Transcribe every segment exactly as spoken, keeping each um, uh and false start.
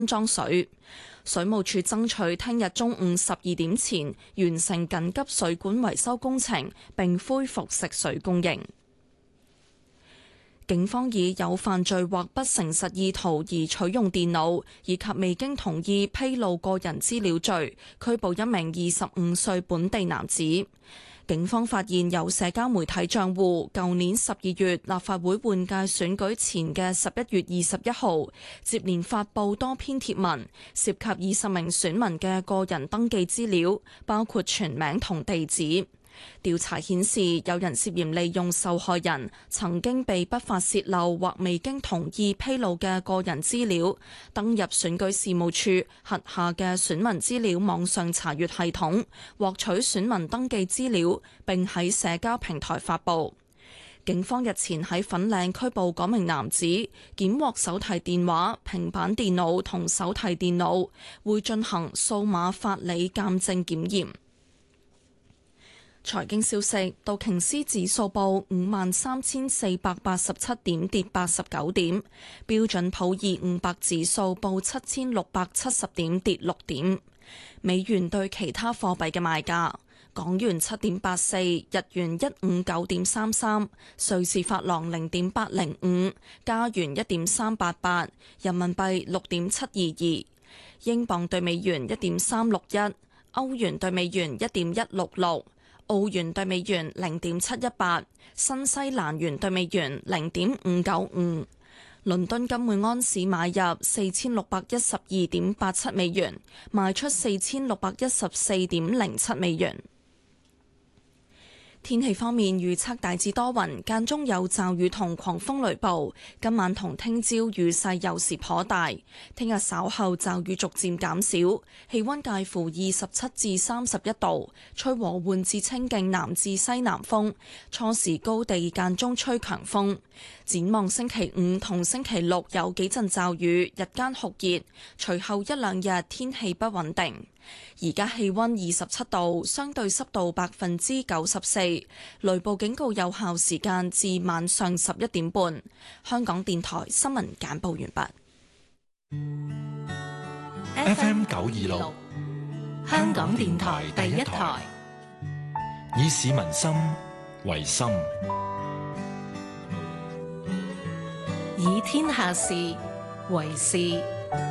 裝水。水務署爭取聽日中午十二點前完成緊急水管維修工程，並恢復食水供應。警方以有犯罪或不誠實意圖而取用電腦，以及未經同意披露個人資料罪，拘捕一名二十五歲本地男子。警方發現有社交媒體帳戶，舊年十二月立法會換屆選舉前嘅十一月二十一號，接連發布多篇貼文，涉及二十名選民嘅個人登記資料，包括全名同地址。調查顯示，有人涉嫌利用受害人曾經被不法洩漏或未經同意披露嘅個人資料，登入選舉事務處轄下嘅選民資料網上查閱系統，獲取選民登記資料，並喺社交平台發布。警方日前喺粉嶺拘捕嗰名男子，檢獲手提電話、平板電腦同手提電腦，會進行數碼法理鑑證檢驗。財經消息，道瓊斯指數報五萬三千四百八十七點，跌八十九點；標準普爾五百指數報七千六百七十點，跌六點。美元對其他貨幣嘅賣價：港元七點八四，日元一五九點三三，瑞士法郎零點八零五，加元一點三八八，人民幣六點七二二，英鎊對美元一點三六一，歐元對美元一點一六六。澳元對美元零點七一八，新西蘭元對美元零點五九五。倫敦金每安士買入四千六百一十二點八七美元，賣出四千六百一十四點零七美元。天氣方面，預測大致多雲，間中有驟雨同狂風雷暴。今晚同聽朝雨勢有時頗大，聽日稍後驟雨逐漸減少，氣溫介乎二十七至三十一度，吹和緩至清勁南至西南風，初時高地間中吹強風。展望星期五同星期六有幾陣驟雨，日間酷熱，隨後一兩日天氣不穩定。而家氣溫二十七度，相對濕度百分之九十四，雷暴警告有效時間至晚上十一點半。香港電台新聞簡報完畢。 F M 九二六，香港電台第一台，以市民心為心， 以天下事為事。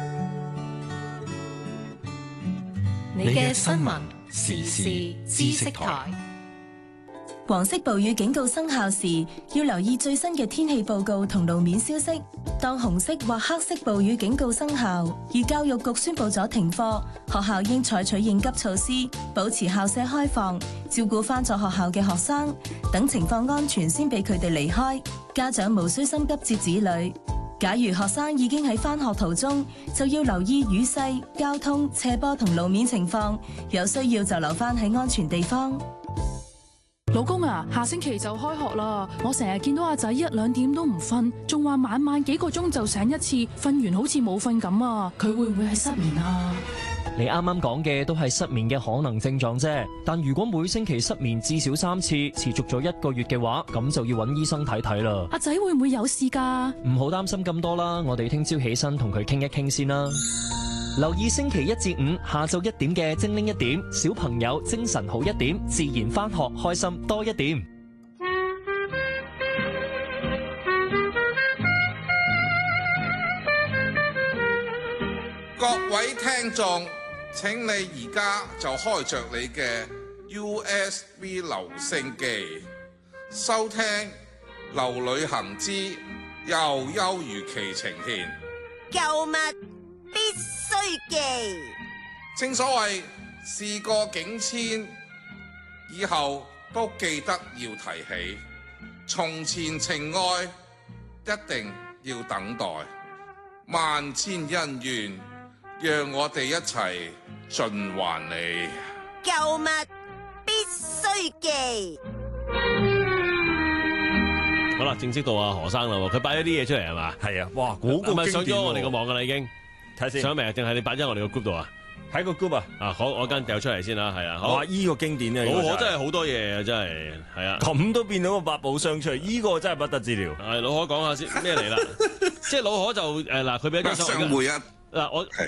你嘅新聞時事知識台。 黃色暴雨警告生效時，要留意最新嘅天氣報告同路面消息。當紅色或黑色暴雨警告生效，而教育局宣布咗停課，學校應採取應急措施，保持校舍開放，照顧返咗學校嘅學生，等情況安全先俾佢哋離開。家長無需心急接子女。假如學生已經喺返學途中，就要留意雨勢、交通、斜坡同路面情況，有需要就留返喺安全地方。 老公啊，下星期就開學啦，我成日見到阿仔一兩點都唔瞓，仲話晚晚幾個鐘就醒一次，瞓完好似冇瞓咁啊！佢會唔會係失眠啊？ 你啱啱講嘅都係失眠嘅可能症狀啫，但如果每星期失眠至少三次，持續咗一個月嘅話，咁就要揾醫生睇睇啦。 阿仔會唔會有事㗎？ 唔好擔心咁多啦，我哋聽朝起身同佢傾一傾先啦。留意星期一至五下晝一點嘅精靈一點，小朋友精神好一點，自然返學開心多一點。 各位聽眾，請你而家就開着你嘅 U S B 留聲機，收聽劉旅行之又優如期呈獻購物必須記。 正所謂事過境遷，以後都記得要提起，從前情愛一定要等待，萬千恩怨讓我哋一齊盡還你。 購物必須記。 好啦，正式到阿何生啦，佢擺咗啲嘢出嚟係嘛？ 係啊，哇，好個經典喎！ 係咪上咗我哋個網噶啦已經？ 睇下先。 上未啊？定係你擺咗我哋個 group 度啊？ 喺個 group 啊？ 啊，好，我間掉出嚟先啦，係啊。哇， 依個經典啊！ 老何真係好多嘢啊，真係係啊。 咁都變到個百寶箱出嚟，依個真係不得之了。 係老何講下先咩嚟啦？即係老何就誒嗱，佢俾一張相。 上回啊， 嗱，我